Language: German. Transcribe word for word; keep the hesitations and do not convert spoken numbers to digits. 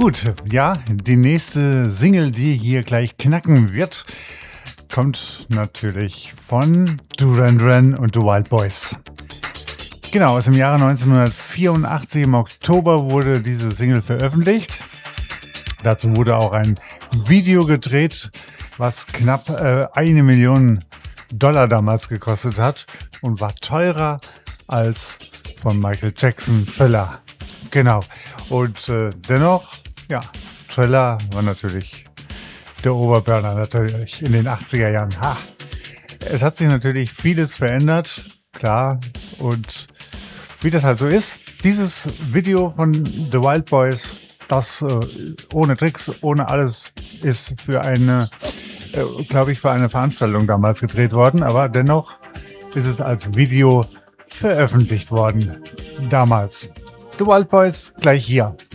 Gut, ja, die nächste Single, die hier gleich knacken wird, kommt natürlich von Duran Duran und The Wild Boys. Genau, aus dem Jahre neunzehnhundertvierundachtzig im Oktober wurde diese Single veröffentlicht. Dazu wurde auch ein Video gedreht, was knapp äh, eine Million Dollar damals gekostet hat und war teurer als von Michael Jackson Thriller. Genau. Und äh, dennoch, ja, Thriller war natürlich der Oberburner natürlich in den achtziger Jahren. Ha. Es hat sich natürlich vieles verändert, klar. Und wie das halt so ist, dieses Video von The Wild Boys, das äh, ohne Tricks, ohne alles, ist für eine, äh, glaube ich, für eine Veranstaltung damals gedreht worden. Aber dennoch ist es als Video veröffentlicht worden damals. The Wild Boys gleich hier.